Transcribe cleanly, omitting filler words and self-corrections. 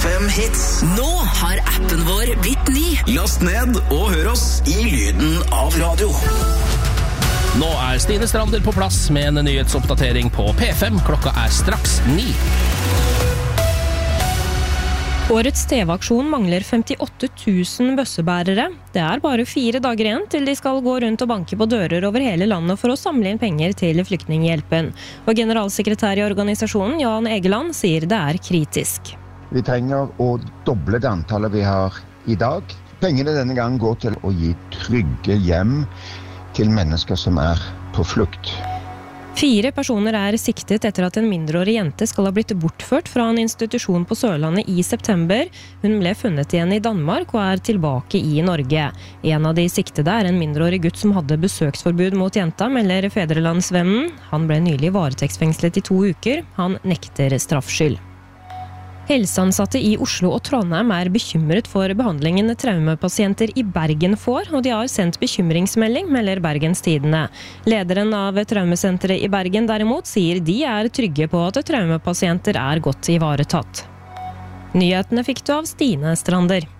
P5 Hits. Nå har appen vår blitt ny. Last ned og hør oss i lyden av radio. Nå er Stine Strander på plass med en nyhetsoppdatering på P5. Klokka er straks 9. Årets TV-aksjon mangler 58 000 bøssebærere. Det er bare 4 dager igjen til de skal gå rundt og banke på dører over hele landet for å samle inn penger til flyktninghjelpen. Og generalsekretær i organisasjonen, Jan Egeland, sier det er kritisk. Vi trenger å doble det antallet vi har i dag. Pengene denne gangen går til å gi trygge hjem til mennesker som er på flukt. 4 personer er siktet etter at en mindreårig jente skal ha blitt bortført fra en institusjon på Sørlandet i september. Hun ble funnet igjen i Danmark og er tilbake i Norge. En av de siktede er en mindreårig gutt som hadde besøksforbud mot jenta, melder Fædrelandsvennen. Han ble nylig varetektsfengslet i 2 uker. Han nekter straffskyld. Helseansatte i Oslo og Trondheim er bekymret for behandlingen traumepasienter i Bergen får, og de har sendt bekymringsmelding, melder Bergens Tidende. Lederen av traumesenteret i Bergen derimot sier de er trygge på at traumepasienter er godt ivaretatt. Nyhetene fikk du av Stine Strander.